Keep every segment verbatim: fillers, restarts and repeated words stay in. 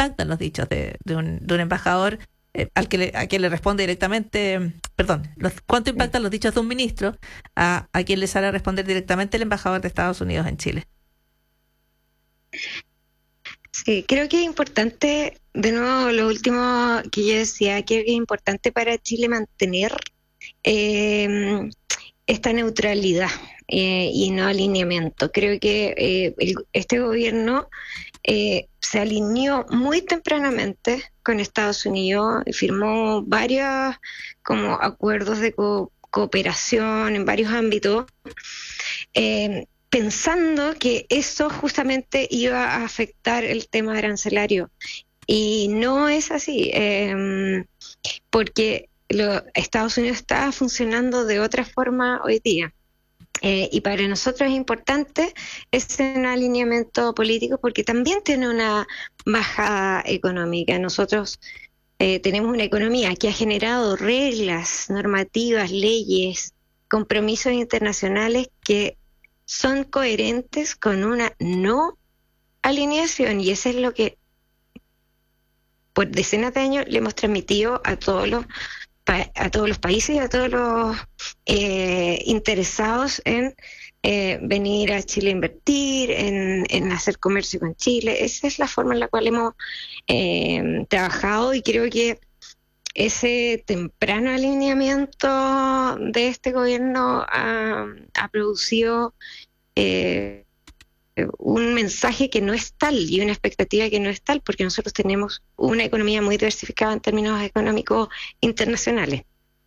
impactan los dichos de, de, un, de un embajador eh, al que le, a quien le responde directamente, perdón, los, cuánto impactan los dichos de un ministro a, a quien le sale a responder directamente el embajador de Estados Unidos en Chile? Sí, creo que es importante, de nuevo, lo último que yo decía, creo que es importante para Chile mantener eh, esta neutralidad eh, y no alineamiento. Creo que eh, el, este gobierno eh, se alineó muy tempranamente con Estados Unidos y firmó varios como acuerdos de co- cooperación en varios ámbitos. Eh, pensando que eso justamente iba a afectar el tema arancelario. Y no es así, eh, porque lo, Estados Unidos está funcionando de otra forma hoy día. Eh, y para nosotros es importante ese alineamiento político porque también tiene una bajada económica. Nosotros eh, tenemos una economía que ha generado reglas, normativas, leyes, compromisos internacionales que son coherentes con una no alineación, y eso es lo que por decenas de años le hemos transmitido a todos los a todos los países y a todos los eh, interesados en eh, venir a Chile a invertir, en, en hacer comercio con Chile. Esa es la forma en la cual hemos eh, trabajado, y creo que ese temprano alineamiento de este gobierno ha, ha producido eh, un mensaje que no es tal y una expectativa que no es tal, porque nosotros tenemos una economía muy diversificada en términos económicos internacionales.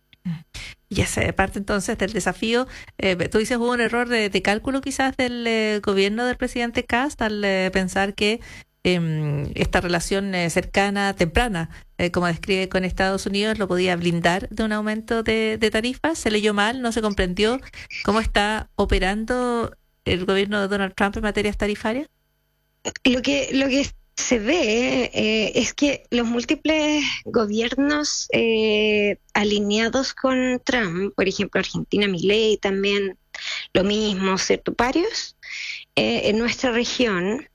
Y esa parte entonces del desafío, eh, tú dices hubo un error de, de cálculo quizás del eh, gobierno del presidente Kast al eh, pensar que eh, esta relación eh, cercana, temprana, eh, como describe con Estados Unidos, lo podía blindar de un aumento de, de tarifas. ¿Se leyó mal? ¿No se comprendió cómo está operando el gobierno de Donald Trump en materias tarifarias? Lo que, lo que se ve eh, es que los múltiples gobiernos eh, alineados con Trump, por ejemplo Argentina, Milei, también lo mismo, ¿cierto? Varios eh, en nuestra región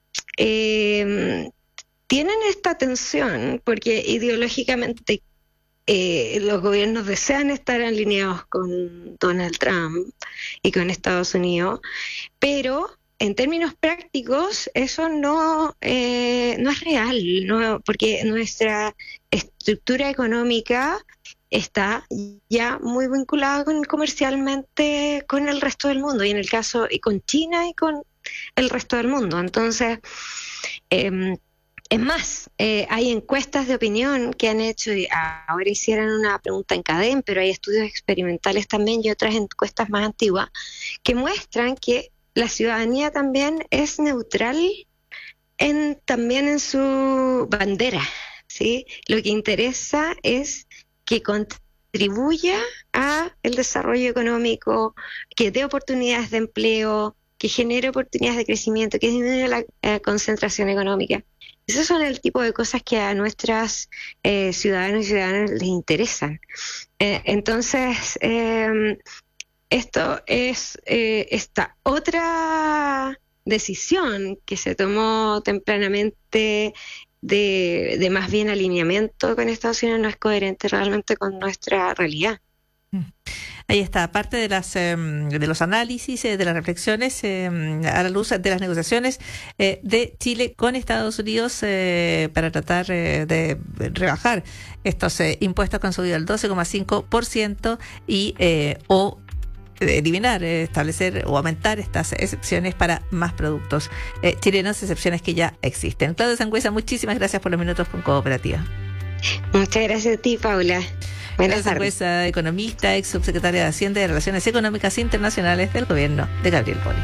eh, tienen esta tensión porque ideológicamente eh, los gobiernos desean estar alineados con Donald Trump y con Estados Unidos, pero en términos prácticos eso no eh, no es real, no, porque nuestra estructura económica está ya muy vinculada con, comercialmente con el resto del mundo, y en el caso y con China y con el resto del mundo. Entonces, eh, es más, eh, hay encuestas de opinión que han hecho, y ahora hicieron una pregunta en CADEM, pero hay estudios experimentales también y otras encuestas más antiguas que muestran que la ciudadanía también es neutral en, también en su bandera, ¿sí? Lo que interesa es que contribuya a el desarrollo económico, que dé oportunidades de empleo, que genere oportunidades de crecimiento, que disminuya la eh, concentración económica. Esos son el tipo de cosas que a nuestras eh, ciudadanos y ciudadanas les interesan. Eh, entonces, eh, esto es eh, esta otra decisión que se tomó tempranamente de, de más bien alineamiento con Estados Unidos no es coherente realmente con nuestra realidad. Ahí está, aparte de las eh, de los análisis, eh, de las reflexiones eh, a la luz de las negociaciones eh, de Chile con Estados Unidos eh, para tratar eh, de rebajar estos eh, impuestos que han subido al doce coma cinco por ciento y eh, o eliminar, eh, establecer o aumentar estas excepciones para más productos eh, chilenos, excepciones que ya existen. Claudia Sangüesa, muchísimas gracias por los minutos con Cooperativa. Muchas gracias a ti, Paula. Buenas tardes. Sangüesa, economista, ex subsecretaria de Hacienda y Relaciones Económicas Internacionales del gobierno de Gabriel Boric.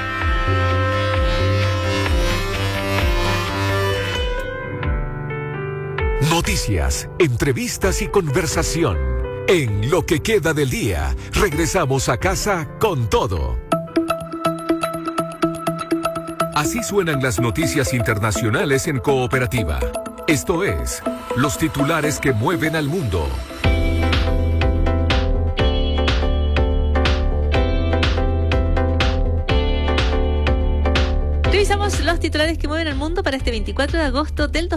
Noticias, entrevistas y conversación. En Lo que queda del día, regresamos a casa con todo. Así suenan las noticias internacionales en Cooperativa. Esto es, los titulares que mueven al mundo. Revisamos los titulares que mueven al mundo para este veinticuatro de agosto del